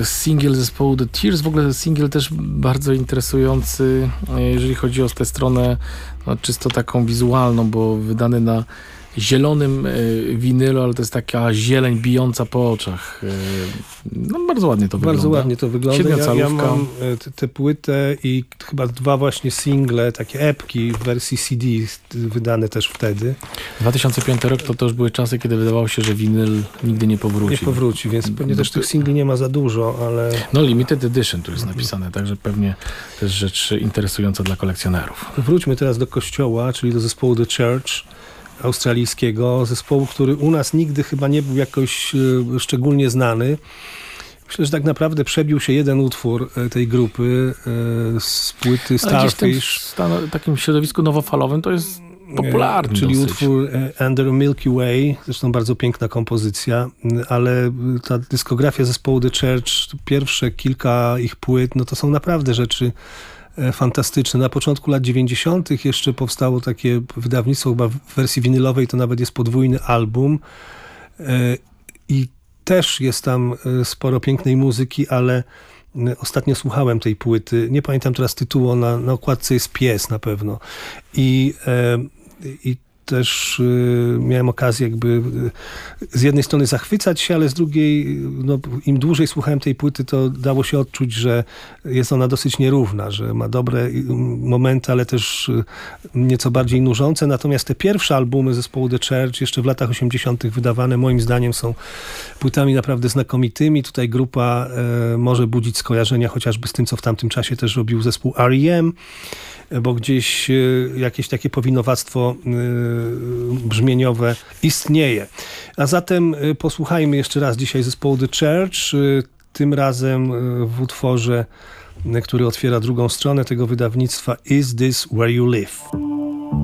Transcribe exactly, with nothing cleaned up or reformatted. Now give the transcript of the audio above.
singiel zespołu The Tears, w ogóle singiel też bardzo interesujący, jeżeli chodzi o tę stronę no, czysto taką wizualną, bo wydany na zielonym winylu, ale to jest taka zieleń bijąca po oczach. No bardzo ładnie to wygląda. Bardzo ładnie to wygląda. Ja, ja mam tę płytę i chyba dwa właśnie single, takie epki w wersji C D wydane też wtedy. dwa tysiące piąty rok to, to już były czasy, kiedy wydawało się, że winyl nigdy nie powróci. Nie powróci, więc pewnie no, też tych singli nie ma za dużo, ale... No Limited Edition tu jest napisane, także pewnie też rzecz interesująca dla kolekcjonerów. Wróćmy teraz do kościoła, czyli do zespołu The Church australijskiego, zespołu, który u nas nigdy chyba nie był jakoś e, szczególnie znany. Myślę, że tak naprawdę przebił się jeden utwór tej grupy e, z płyty Starfish. W takim środowisku nowofalowym to jest popularny e, Czyli dosyć. utwór Under Milky Way, zresztą bardzo piękna kompozycja, ale ta dyskografia zespołu The Church, pierwsze kilka ich płyt, no to są naprawdę rzeczy fantastyczne. Na początku lat dziewięćdziesiątych jeszcze powstało takie wydawnictwo, chyba w wersji winylowej to nawet jest podwójny album i też jest tam sporo pięknej muzyki, ale ostatnio słuchałem tej płyty, nie pamiętam teraz tytułu, na, na okładce jest pies na pewno i, i też y, miałem okazję jakby y, z jednej strony zachwycać się, ale z drugiej, no, im dłużej słuchałem tej płyty, to dało się odczuć, że jest ona dosyć nierówna, że ma dobre y, momenty, ale też y, nieco bardziej nużące. Natomiast te pierwsze albumy zespołu The Church, jeszcze w latach osiemdziesiątych wydawane, moim zdaniem są płytami naprawdę znakomitymi. Tutaj grupa y, może budzić skojarzenia chociażby z tym, co w tamtym czasie też robił zespół R E M, bo gdzieś jakieś takie powinowactwo brzmieniowe istnieje. A zatem posłuchajmy jeszcze raz dzisiaj zespołu The Church, tym razem w utworze, który otwiera drugą stronę tego wydawnictwa, Is This Where You Live?